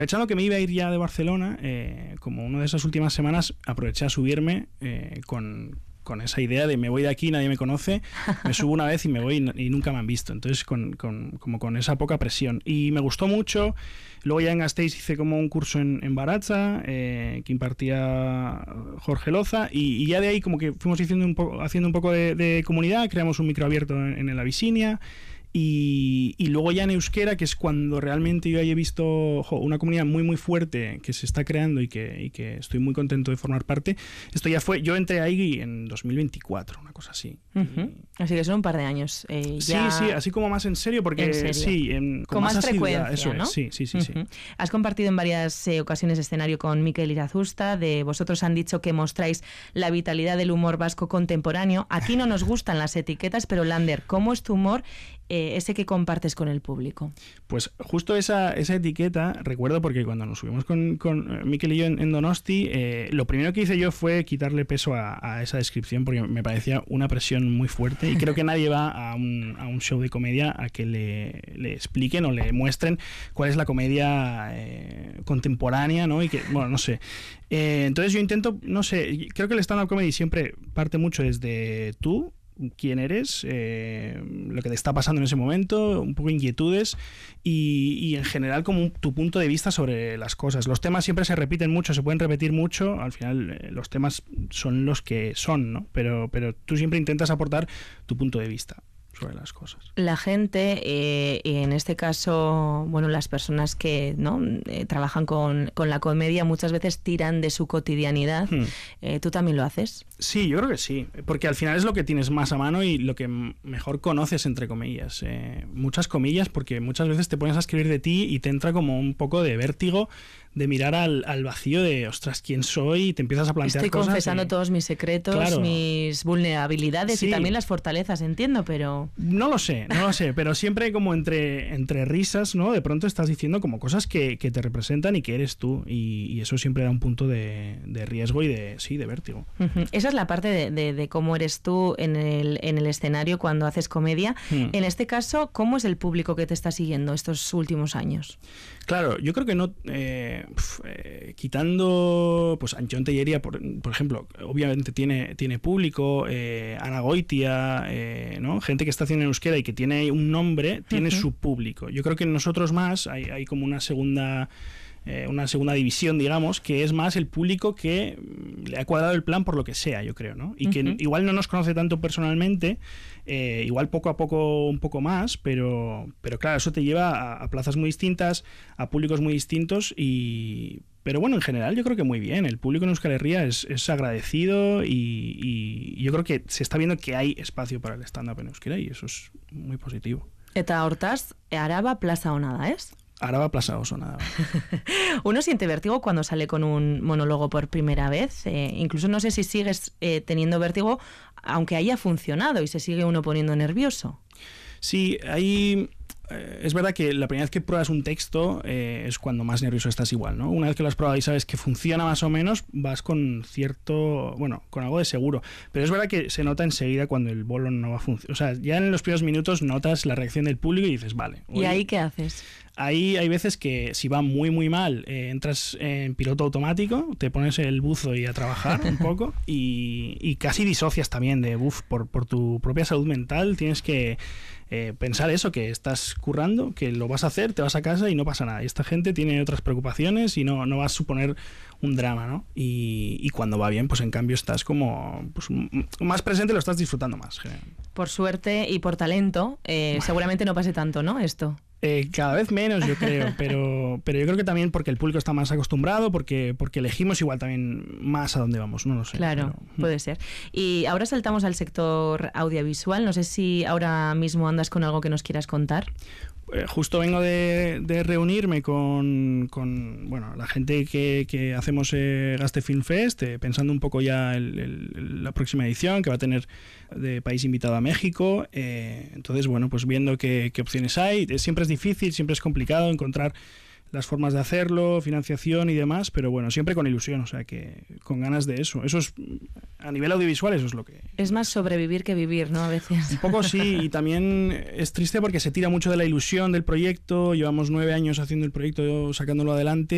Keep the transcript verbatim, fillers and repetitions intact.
Echando que me iba a ir ya de Barcelona, eh, como una de esas últimas semanas aproveché a subirme eh, con, con esa idea de me voy de aquí, nadie me conoce, me subo una vez y me voy y, y nunca me han visto. Entonces, con, con, como con esa poca presión. Y me gustó mucho. Luego ya en Gasteiz hice como un curso en, en Baratza, eh, que impartía Jorge Loza, y, y ya de ahí como que fuimos haciendo un poco, haciendo un poco de, de comunidad, creamos un micro abierto en, en el Abisinia. Y, y luego ya en euskera, que es cuando realmente yo he visto jo, una comunidad muy muy fuerte que se está creando y que, y que estoy muy contento de formar parte. Esto ya fue, yo entré ahí en dos mil veinticuatro, una cosa así. Uh-huh. Y, así que son un par de años. Eh, ya... Sí, sí, así como más en serio, porque ¿En serio? sí, en, con, con más, más frecuencia, eso ¿no? Es, sí, sí, sí, uh-huh. sí. Has compartido en varias eh, ocasiones escenario con Mikel Irazusta. De vosotros han dicho que mostráis la vitalidad del humor vasco contemporáneo. Aquí no nos gustan las etiquetas, pero Lander, ¿cómo es tu humor? Eh, ese que compartes con el público. Pues justo esa, esa etiqueta, recuerdo porque cuando nos subimos con, con Mikel y yo en, en Donosti, eh, lo primero que hice yo fue quitarle peso a, a esa descripción porque me parecía una presión muy fuerte y creo que nadie va a un, a un show de comedia a que le, le expliquen o le muestren cuál es la comedia eh, contemporánea, ¿no? Y que, bueno, no sé. Eh, entonces yo intento, no sé, creo que el stand-up comedy siempre parte mucho desde tú, quién eres, eh, lo que te está pasando en ese momento, un poco inquietudes y, y en general como un, tu punto de vista sobre las cosas. Los temas siempre se repiten mucho, se pueden repetir mucho, al final eh, los temas son los que son, ¿no? Pero, pero tú siempre intentas aportar tu punto de vista sobre las cosas. La gente, eh, en este caso, bueno, las personas que no eh, trabajan con, con la comedia muchas veces tiran de su cotidianidad. Hmm. Eh, ¿Tú también lo haces? Sí, yo creo que sí, porque al final es lo que tienes más a mano y lo que mejor conoces, entre comillas. Eh, muchas comillas, porque muchas veces te pones a escribir de ti y te entra como un poco de vértigo de mirar al, al vacío de, ostras, ¿quién soy? Y te empiezas a plantear Estoy cosas. Estoy confesando y... todos mis secretos, claro, mis vulnerabilidades sí. y también las fortalezas, entiendo, pero... No lo sé, no lo sé, pero siempre como entre, entre risas, ¿no? De pronto estás diciendo como cosas que, que te representan y que eres tú, y, y eso siempre da un punto de, de riesgo y de, sí, de vértigo. Uh-huh. Esa es la parte de, de, de cómo eres tú en el, en el escenario cuando haces comedia. Hmm. En este caso, ¿cómo es el público que te está siguiendo estos últimos años? Claro, yo creo que no... Eh, eh, quitando pues Antxon Tellería, por, por ejemplo, obviamente tiene, tiene público, eh, Ana Goitia, eh, ¿no? Gente que está haciendo en euskera y que tiene un nombre, tiene uh-huh. su público. Yo creo que en nosotros más hay, hay como una segunda... Eh, una segunda división, digamos, que es más el público que le ha cuadrado el plan por lo que sea, yo creo, ¿no? Y uh-huh. que igual no nos conoce tanto personalmente, eh, igual poco a poco un poco más, pero, pero claro, eso te lleva a, a plazas muy distintas, a públicos muy distintos y... Pero bueno, en general yo creo que muy bien. El público en Euskal Herria es, es agradecido y, y yo creo que se está viendo que hay espacio para el stand-up en euskera y eso es muy positivo. Eta hortaz, Araba plaza onada, ¿es? Araba plaza oso nada. Uno siente vértigo cuando sale con un monólogo por primera vez. Eh, incluso no sé si sigues eh, teniendo vértigo, aunque haya funcionado y se sigue uno poniendo nervioso. Sí, hay... Es verdad que la primera vez que pruebas un texto eh, es cuando más nervioso estás igual, ¿no? Una vez que lo has probado y sabes que funciona más o menos, vas con cierto, bueno, con algo de seguro. Pero es verdad que se nota enseguida cuando el bolo no va a funcionar. O sea, ya en los primeros minutos notas la reacción del público y dices, vale. ¿Y ahí qué haces? Ahí hay veces que si va muy muy mal, eh, entras en piloto automático, te pones el buzo y a trabajar un poco y, y casi disocias también de, uff, por, por tu propia salud mental tienes que eh, pensar eso, que estás currando, que lo vas a hacer, te vas a casa y no pasa nada. Y esta gente tiene otras preocupaciones y no, no va a suponer un drama, ¿no? Y, y cuando va bien, pues en cambio estás como pues, más presente, lo estás disfrutando más. Por suerte y por talento, eh, seguramente no pase tanto, ¿no? Esto. Eh, cada vez menos, yo creo, pero, pero yo creo que también porque el público está más acostumbrado, porque, porque elegimos igual también más a dónde vamos, no lo sé. Claro, pero... puede ser. Y ahora saltamos al sector audiovisual, no sé si ahora mismo andas con algo que nos quieras contar. Eh, justo vengo de, de reunirme con, con bueno, la gente que, que hacemos eh, Gaste Film Fest, eh, pensando un poco ya el, el, la próxima edición que va a tener de país invitado a México. Eh, entonces, bueno, pues viendo qué, qué opciones hay. Siempre es difícil, siempre es complicado encontrar las formas de hacerlo, financiación y demás, pero bueno, siempre con ilusión, o sea que con ganas de eso. Eso es, a nivel audiovisual, eso es lo que... Es más sobrevivir que vivir, ¿no? A veces. Un poco sí, y también es triste porque se tira mucho de la ilusión del proyecto, llevamos nueve años haciendo el proyecto, sacándolo adelante,